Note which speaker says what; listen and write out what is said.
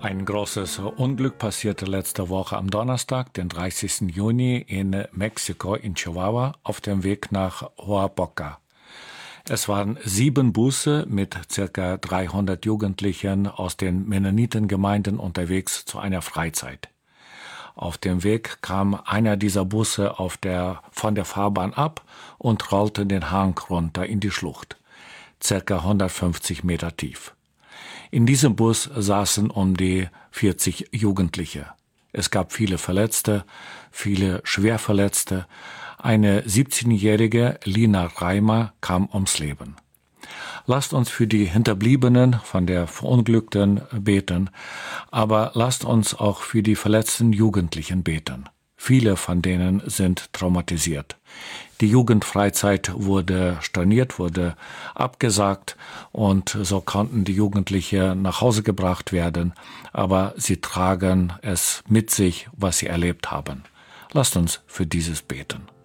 Speaker 1: Ein großes Unglück passierte letzte Woche am Donnerstag, den 30. Juni in Mexiko, in Chihuahua, auf dem Weg nach Oaxaca. Es waren 7 Busse mit ca. 300 Jugendlichen aus den Mennonitengemeinden unterwegs zu einer Freizeit. Auf dem Weg kam einer dieser Busse von der Fahrbahn ab und rollte den Hang runter in die Schlucht, ca. 150 Meter tief. In diesem Bus saßen um die 40 Jugendliche. Es gab viele Verletzte, viele Schwerverletzte. Eine 17-jährige Lina Reimer kam ums Leben. Lasst uns für die Hinterbliebenen von der Verunglückten beten, aber lasst uns auch für die verletzten Jugendlichen beten. Viele von denen sind traumatisiert. Die Jugendfreizeit wurde storniert, wurde abgesagt und so konnten die Jugendlichen nach Hause gebracht werden, aber sie tragen es mit sich, was sie erlebt haben. Lasst uns für dieses beten.